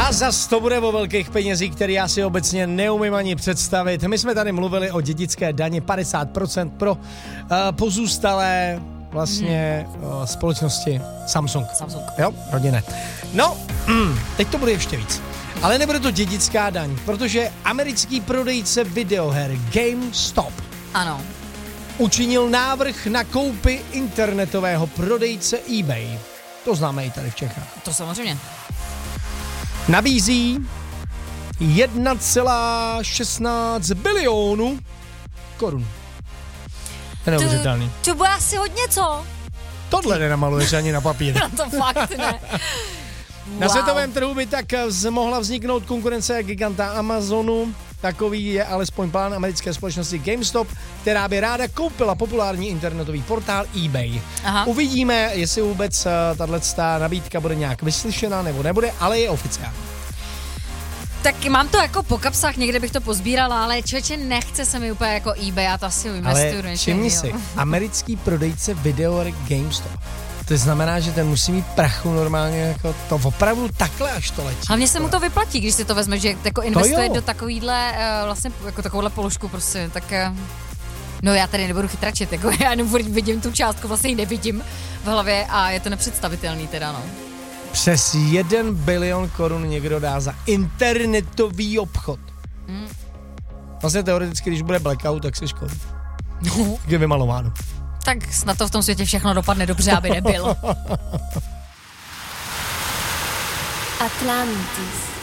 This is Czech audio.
A zas to bude o velkých penězích, který já si obecně neumím ani představit. My jsme tady mluvili o dědické daně 50% pro pozůstalé vlastně společnosti Samsung. Jo, rodinné. No, teď to bude ještě víc. Ale nebude to dědická daň, protože americký prodejce videoher GameStop ano. učinil návrh na koupi internetového prodejce eBay. To známe i tady v Čechách. To samozřejmě. Nabízí 1,16 bilionu korun. To je neuvěřitelný. To bude asi hodně, co? Tohle nenamaluješ ani na papír. To fakt ne. Na světovém trhu by tak mohla vzniknout konkurence giganta Amazonu. Takový je alespoň plán americké společnosti GameStop, která by ráda koupila populární internetový portál eBay. Aha. Uvidíme, jestli vůbec tato nabídka bude nějak vyslyšená nebo nebude, ale je oficiální. Tak mám to jako po kapsách, někde bych to pozbírala, ale člověče, nechce se mi úplně jako eBay, já to asi investuju. Ale všimni si, americký prodejce videoher GameStop. To znamená, že ten musí mít prachu normálně, jako to opravdu takhle, až to letí. Hlavně se mu to vyplatí, když si to vezme, že jako investuje do takovýhle, vlastně jako takovouhle položku prostě, tak no já tady nebudu chytračit, jako já jenom vidím tu částku, vlastně ji nevidím v hlavě a je to nepředstavitelný teda, no. Přes 1 bilion korun někdo dá za internetový obchod. Vlastně teoreticky, když bude blackout, tak se škodí. No. Je vymalováno. Tak snad to v tom světě všechno dopadne dobře, aby nebyl. Atlantis.